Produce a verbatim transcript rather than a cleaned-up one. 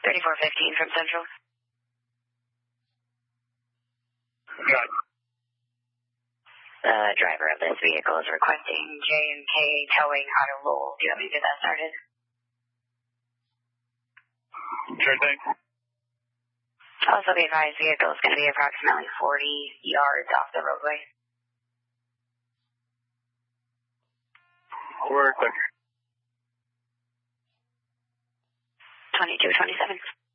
thirty-four fifteen from Central. Got it. The driver of this vehicle is requesting J and K towing out of Lowell. Do you want me to get that started? Sure thing. Also be advised, vehicle is going to be approximately forty yards off the roadway. We're quick. twenty-two twenty-seven.